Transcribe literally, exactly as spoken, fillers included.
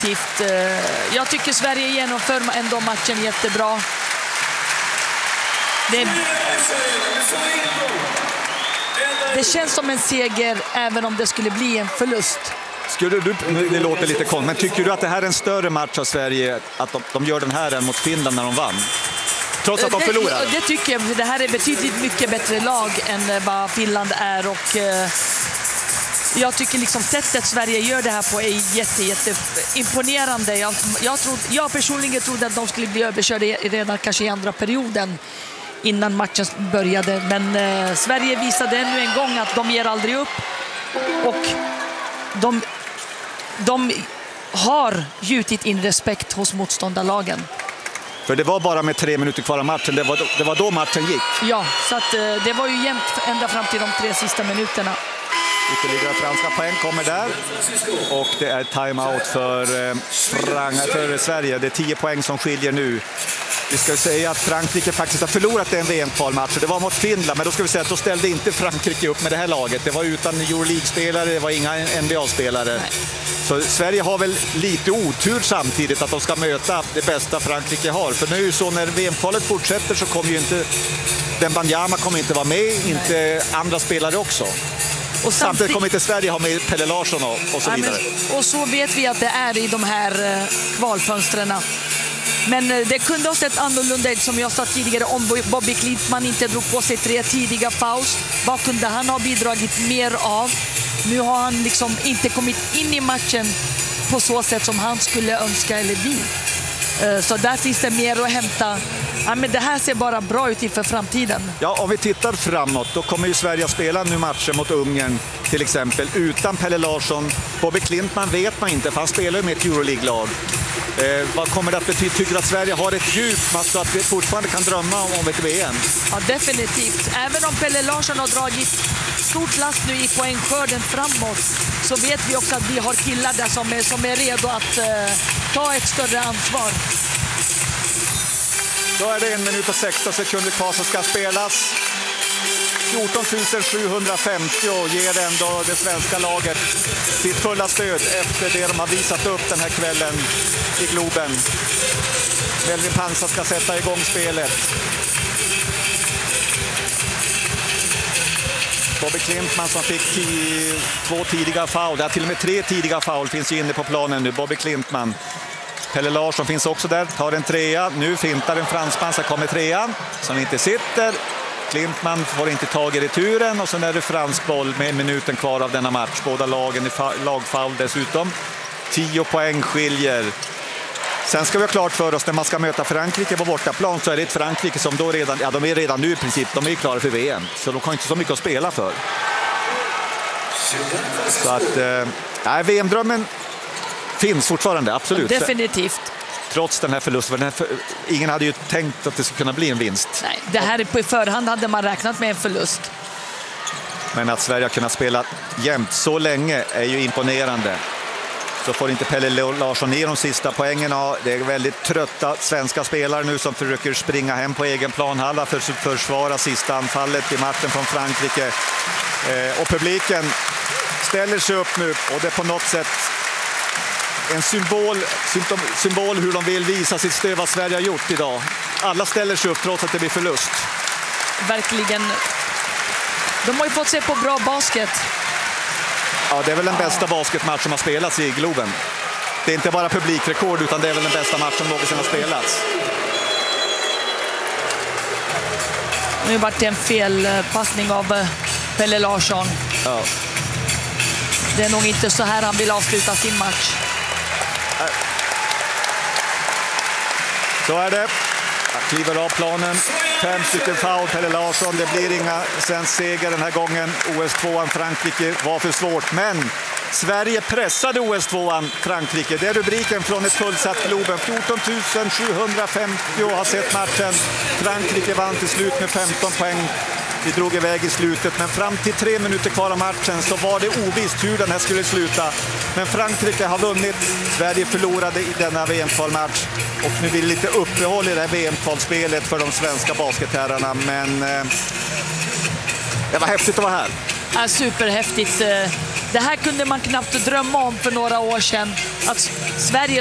Jag tycker Sverige genomför ändå matchen jättebra. Det, det känns som en seger även om det skulle bli en förlust. Skulle du, det låter lite konstigt, men tycker du att det här är en större match av Sverige, att de, de gör den här än mot Finland när de vann? Trots att de förlorar? Det, det tycker jag. Det här är betydligt mycket bättre lag än vad Finland är, och eh, jag tycker liksom sättet Sverige gör det här på är jätte, jätte imponerande. Jag, jag, trodde, jag personligen trodde att de skulle bli överkörda redan kanske i andra perioden innan matchen började, men eh, Sverige visade ännu en gång att de ger aldrig upp, och de, de har gjutit in respekt hos motståndarlagen. För det var bara med tre minuter kvar av matchen, det var då, det var då matchen gick. Ja, så att, eh, det var ju jämnt ända fram till de tre sista minuterna. Ytterligare franska poäng kommer där. Och det är timeout för, eh, för Sverige. Det är tio poäng som skiljer nu. Vi ska säga att Frankrike faktiskt har förlorat en V M-kvalmatch. Det var mot Finland, men då ska vi säga att då ställde inte Frankrike upp med det här laget. Det var utan Euroleague-spelare, det var inga N B A-spelare. Så Sverige har väl lite otur samtidigt att de ska möta det bästa Frankrike har. För nu är det ju så, när V M-kvalet fortsätter så kommer ju inte Wembanyama kommer inte vara med, inte Nej. andra spelare också. Och samtidigt kommer inte Sverige ha med Pelle Larsson och, och så vidare. Ja, men, och så vet vi att det är i de här eh, kvalfönstren. Men eh, det kunde ha sett annorlunda ut, som jag sa tidigare, om Bobby Klintman inte drog på sig tre tidiga fouls. Vad kunde han ha bidragit mer av? Nu har han liksom inte kommit in i matchen på så sätt som han skulle önska eller vi. Eh, så där finns det mer att hämta. Ja, men det här ser bara bra ut inför framtiden. Ja, om vi tittar framåt, då kommer ju Sverige att spela nu matcher mot Ungern till exempel utan Pelle Larsson. Bobby Klintman vet man inte, för han spelar ju med ett Euroleague-lag. Eh, vad kommer det att betyda? Tycker att Sverige har ett djup så att vi fortfarande kan drömma om ett V M? Ja, definitivt. Även om Pelle Larsson har dragit stort last nu i poängskörden framåt, så vet vi också att vi har killar där som är, som är redo att eh, ta ett större ansvar. Då är det en minut och sexton sekunder kvar som ska spelas. fjorton tusen sjuhundrafemtio ger ändå det svenska laget sitt fulla stöd efter det de har visat upp den här kvällen i Globen. Melvin Pansar ska sätta igång spelet. Bobby Klintman som fick tio, två tidiga foul, det är till och med tre tidiga foul finns ju inne på planen nu. Bobby Klintman. Pelle Larsson finns också där, tar en trea. Nu fintar en fransman, så kommer trean som inte sitter. Klintman får inte tag i returen, och sen är det fransk boll med minuten kvar av denna match. Båda lagen i lagfoul dessutom. Tio poäng skiljer. Sen ska vi ha klart för oss, när man ska möta Frankrike på bortaplan, så är det ett Frankrike som då redan, ja de är redan nu i princip, de är klara för V M. Så de har inte så mycket att spela för. Så att, eh, V M-drömmen finns fortfarande, absolut. Definitivt. Trots den här förlusten. Den här för... Ingen hade ju tänkt att det skulle kunna bli en vinst. Nej, det här på förhand hade man räknat med en förlust. Men att Sverige har kunnat spela jämnt så länge är ju imponerande. Så får inte Pelle Larsson ner de sista poängen. Det är väldigt trötta svenska spelare nu som försöker springa hem på egen planhalla för att försvara sista anfallet i matchen från Frankrike. Och publiken ställer sig upp nu, och det är på något sätt en symbol, symptom, symbol hur de vill visa sitt stöd vad Sverige har gjort idag. Alla ställer sig upp trots att det blir förlust. Verkligen. De har ju fått se på bra basket. Ja, det är väl den bästa basketmatch som har spelats i Globen. Det är inte bara publikrekord, utan det är väl den bästa match som någonsin har spelats. Nu vart det en felpassning av Pelle Larsson. Ja. Det är nog inte så här han vill avsluta sin match. Så är det. Jag kliver av planen. Fem stycken foul, Pelle Larsson. Det blir inga svensk seger den här gången. O S tvåan Frankrike var för svårt. Men Sverige pressade O S tvåan Frankrike. Det är rubriken från ett fullsatt Globen. fjorton tusen sjuhundrafemtio har sett matchen. Frankrike vann till slut med femton poäng. Vi drog iväg i slutet, men fram till tre minuter kvar av matchen så var det ovisst hur den här skulle sluta. Men Frankrike har vunnit, Sverige förlorade i denna V M-kvalmatch. Och nu blir det lite uppehåll i det här V M-kvalspelet för de svenska basketherrarna. Men eh, det var häftigt att vara här. Ja, superhäftigt. Det här kunde man knappt drömma om för några år sedan. Att Sverige